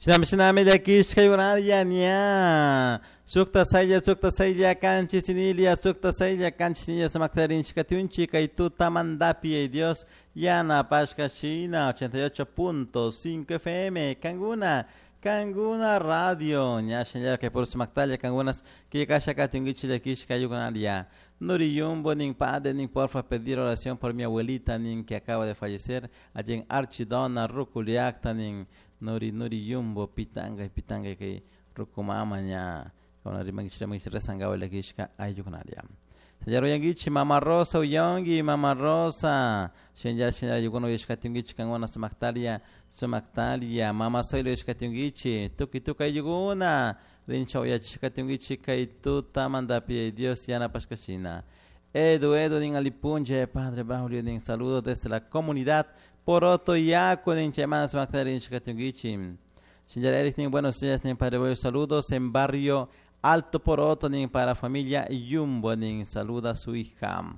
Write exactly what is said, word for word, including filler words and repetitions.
Shinam shinami de kish kayunaria nia. Sukta sayya sukta sayya kanchi sinilia sukta sayya kanchi sinilia samaktarin chikatunchi kaituta mandapi Dios yana pashka china ochenta y ocho punto cinco F M Kanguna Kanguna Radio nya señora que por su mactalia kangunas que kasha katungichi de kish kayunaria. Nuri Yumbo ning padre ning porfa pedir oración por mi abuelita ning que acaba de fallecer allí en Archidona Rukuliakta ning Nuri Nuri Yumbo pitanga pitanga que rukumama nya con la rimangichira mangichira sangao la gishka ayukunaria. Señor yangichi mama Rosa uyongi mama Rosa. Señor señor yugono gishka tingichi kangona sumaktalia sumaktalia mama soy lo gishka tingichi tuki tuka yuguna. Rincha uyachika tingichi kai tuta mandapi Dios yana paskashina. Edu Edu ning alipunje Padre Braulio ning saludo desde la comunidad Poroto Yaco ning chemana sumaktalia gishka tingichi. Señor Eric ning buenos días ning Padre Braulio saludos en barrio Alto Poroto ning para familia Yumbo ning saluda a su hija.